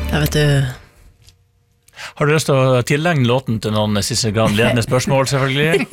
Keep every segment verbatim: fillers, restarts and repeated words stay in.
Ja, vet du. Har du lyst til å tilegne låten til noen Sissel Gran ledende spørsmål, selvfølgelig?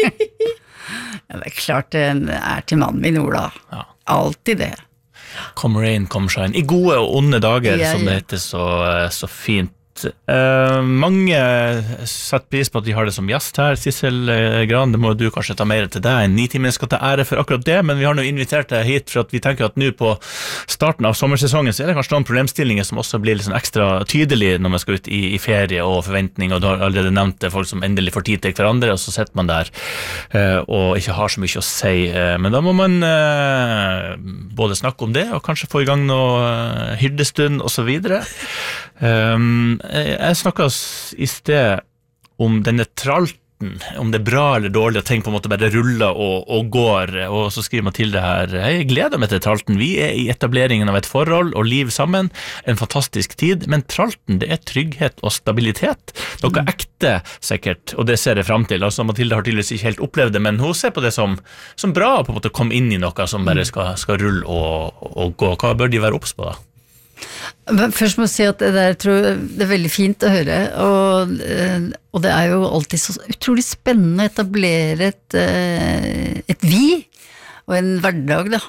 Ja, det er klart det er til mannen min, Ola. Ja. Alltid det. Come rain, come shine. I gode og onde dager, ja, ja. Som det heter så, så fint. Uh, mange setter pris på at vi har det som gjest her, Sissel Gran. Det må du kanskje ta mer til deg. En nitimen skal ta ære for akkurat det, men vi har nå invitert deg hit for at vi tenker at nå på starten av sommersesongen så er det kanskje noen problemstillinger som også blir litt sånn ekstra tydelige når man skal ut i, i ferie og forventning, og du har allerede nevnt det, folk som endelig får tid til hverandre, og så sitter man der uh, og ikke har så mye å si, uh, men da må man uh, både snakke om det og kanskje få i gang noe uh, hyrdestund og så videre. Um, jeg snakket i sted om denne tralten, om det er bra eller dårlig at ting på en måte bare ruller og, og går, og så skriver Mathilde her: jeg gleder meg til tralten, vi er i etableringen av et forhold og liv sammen, en fantastisk tid, men tralten, det er trygghet og stabilitet, noe ekte sikkert, og det ser jeg frem til. Altså Mathilde har tydeligvis ikke helt opplevd det, men hun ser på det som, som bra på en måte å komme inn i noe som bare skal, skal rulle og, og gå. Hva bør de være obs på da? Først må jeg si at det der tror jeg det er veldig fint å høre, og, og det er jo alltid så utrolig spennende å etablere et, et vi og en hverdag da,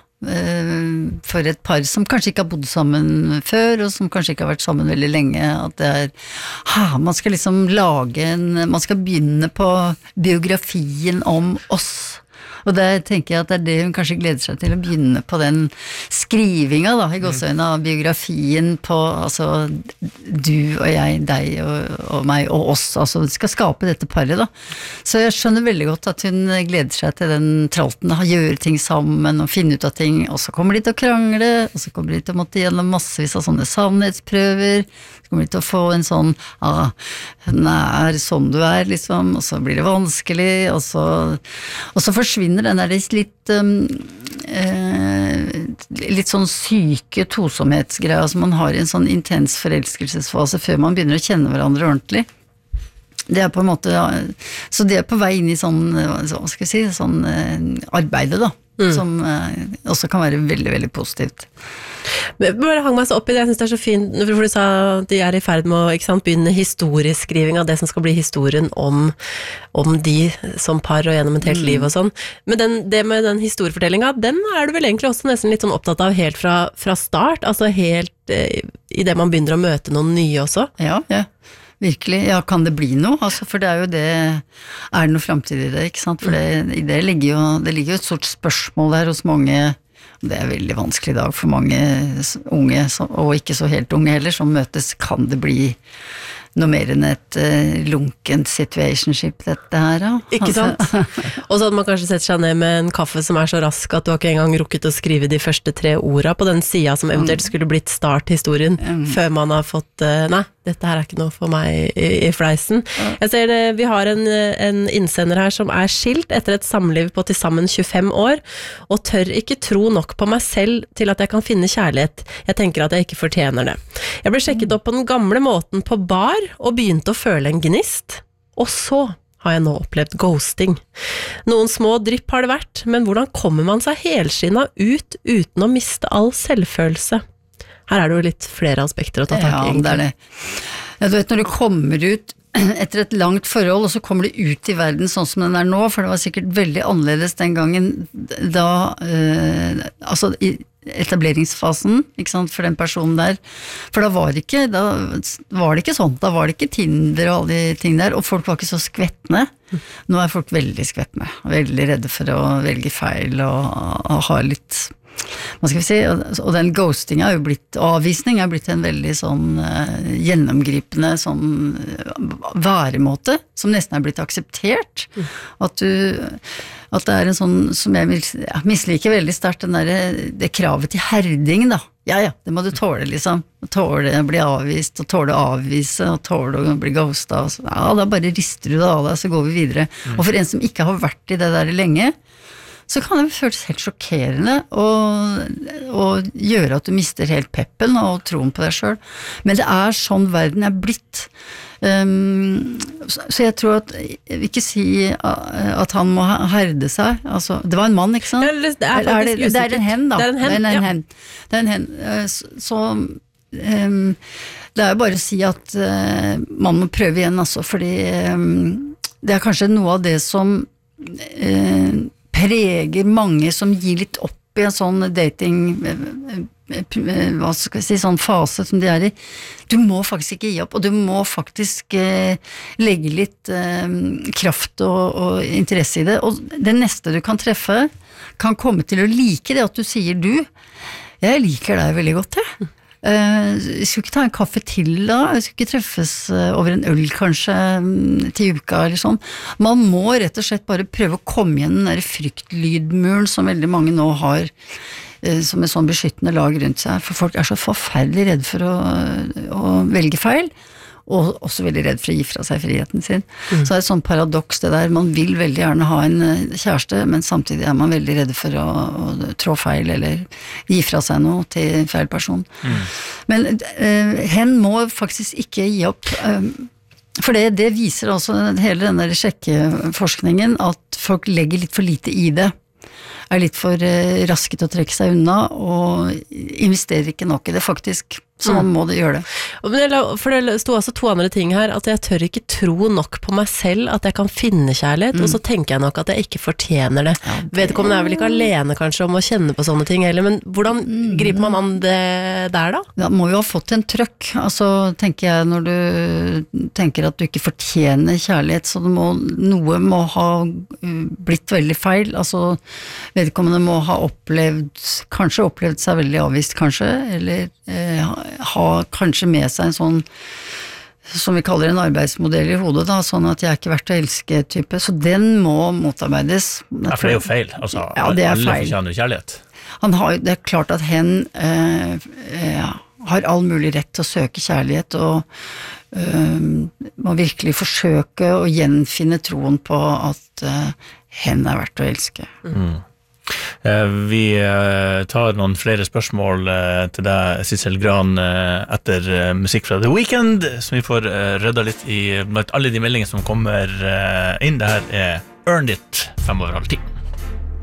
for et par som kanskje ikke har bodd sammen før, og som kanskje ikke har vært sammen veldig lenge, at det er, ha, man skal liksom lage en, man skal begynne på biografien om oss. Og der tenker jeg at det er det hun kanskje gleder seg til, å begynne på den skrivinga da, i gåseøyne av biografien på, altså, du og jeg, deg og, og meg og oss, altså, skal skape dette paret da. Så jeg skjønner veldig godt at hun gleder seg til den tralten, å gjøre ting sammen og finne ut av ting, og så kommer de til å krangle, og så kommer de til å måtte gjennom massevis av sånne sannhetsprøver, så kommer de til å få en sånn, ah, den er sånn du er, liksom, og så blir det vanskelig, og så, og så forsvinner den der litt um, eh, litt sånn syke tosomhetsgreia som man har i en sånn intens forelskelsesfase før man begynner å kjenne hverandre ordentlig. Det er på en måte, ja, så det er på vei inn i sånn, hva skal jeg si, sånn eh, arbeidet da, mm. som eh, også kan være veldig, veldig positivt. Men bare hang meg så opp i det, jeg synes det er så fint, for du sa at de er i ferd med å, ikke sant, begynne historieskriving av det som skal bli historien om, om de som par og gjennom et helt mm. liv og sånn. Men den, det med den historiefortellingen, den er du vel egentlig også nesten litt sånn opptatt av helt fra, fra start, altså helt eh, i det man begynner å møte noen nye også? Ja, ja. Virkelig, ja, kan det bli noe? Altså, for det er jo det, er det noe fremtid i det, ikke sant? For det, i det ligger jo, det ligger jo et stort spørsmål der hos mange. Det er veldig vanskelig i dag for mange unge, og ikke så helt unge heller, som møtes. Kan det bli noe mer enn et uh, lunkent situationship, dette her, da? Ikke sant? Og så hadde man kanskje sett seg ned med en kaffe som er så rask at du har ikke engang rukket å skrive de første tre orda på den siden som eventuelt skulle blitt starthistorien, mm. før man har fått, uh, nei, dette her er ikke noe for meg i, i fleisen. Jeg ser det, vi har en, en innsender her som er skilt etter et samliv på til sammen tjuefem år, og tør ikke tro nok på meg selv til at jeg kan finne kjærlighet. Jeg tenker at jeg ikke fortjener det. Jeg ble sjekket opp på den gamle måten på bar, og begynte å føle en gnist, og så har jeg nå opplevd ghosting. Noen små drypp har det vært, men hvordan kommer man seg helskinnet ut uten å miste all selvfølelse? Her er det jo litt flere aspekter å ta tak i. Ja, det er det. Ja, du vet, når du kommer ut etter et langt forhold, og så kommer du ut i verden sånn som den er nå, for det var sikkert veldig annerledes den gangen, da, øh, altså i etableringsfasen, ikke sant, for den personen der, for da var det ikke, da var det ikke sånn, da var det ikke Tinder og alle de ting der, og folk var ikke så skvettende. Nå er folk veldig skvettende, veldig redde for å velge feil og, og ha litt, hva skal vi si, og, og den ghosting er jo blitt, avvisning er blitt en veldig sånn uh, gjennomgripende sånn uh, væremåte, som nesten er blitt akseptert, mm. at du at det er en sånn, som jeg ja, misliker veldig sterkt, den der, det kravet til herding da, ja ja, det må du tåle liksom, tåle å bli avvist, og tåle å avvise, og tåle å bli ghostet, og så, ja, da bare rister du det av deg, så går vi videre. Mm. Og for en som ikke har vært i det der lenge, så kan det føles helt sjokkerende og, og gjøre at du mister helt peppen og troen på deg selv. Men det er sånn verden er blitt. Um, så, så jeg tror at jeg vil ikke si at han må herde seg. Altså, det var en mann, ikke sant? Ja, det, er er det, det er en hen da. Det er en hen, det er en ja. hen. Det er en hen. Så um, det er jo bare å si at uh, man må prøve igjen, altså, fordi um, det er kanskje noe av det som uh, preger mange som gir litt opp i en sånn dating uh, hva skal jeg si, sånn fase som de er i. Du må faktisk ikke gi opp, og du må faktisk uh, legge litt uh, kraft og, og interesse i det, og det neste du kan treffe kan komme til å like det at du sier du, jeg liker deg veldig godt, jeg. Uh, jeg skulle ikke ta en kaffe til da, jeg skulle ikke treffes uh, over en øl kanskje um, til uka eller sånn. Man må rett og slett bare prøve å komme igjen den der fryktlydmuren som veldig mange nå har, uh, som en sånn beskyttende lag rundt seg, for folk er så forferdelig redde for å, å velge feil, og også veldig redd for å gi fra seg friheten sin. Mm. Så det er et sånn paradoks det der, man vil veldig gjerne ha en kjæreste, men samtidig er man veldig redd for å, å trå feil, eller gi fra seg noe til feil person. Mm. Men uh, hen må faktisk ikke gi opp, um, for det, det viser altså hele den der sjekkeforskningen, at folk legger litt for lite i det, er litt for uh, raske til å trekke seg unna, og investerer ikke nok i det faktisk. Så man må det gjøre det. For det sto også to andre ting her, at jeg tør ikke tro nok på meg selv at jeg kan finne kjærlighet, mm. og så tenker jeg nok at jeg ikke fortjener det. Ja, det... Vedkommende er vel ikke alene kanskje om å kjenne på sånne ting heller, men hvordan griper man an det der da? Ja, må jo ha fått en trøkk, altså tenker jeg, når du tenker at du ikke fortjener kjærlighet, så det må, noe må ha blitt veldig feil, altså vedkommende må ha opplevd, kanskje opplevd seg veldig avvist kanskje, eller eh, ha kanskje med seg en sånn som vi kaller en arbeidsmodell i hodet da, sånn at jeg er ikke verdt å elske type, så den må motarbeides. Ja, for det er jo feil, altså ja, det er alle feil. Fortjener kjærlighet. Han har, det er klart at hen eh, eh, har all mulig rett til å søke kjærlighet, og eh, må virkelig forsøke å gjenfinne troen på at eh, hen er verdt å elske. Mm. Vi tar noen flere spørsmål til deg, Sissel Gran, etter musikk fra The Weeknd, som vi får rydda litt i blant alle de meldingene som kommer inn. Det her er Earned It, fem over halv ti.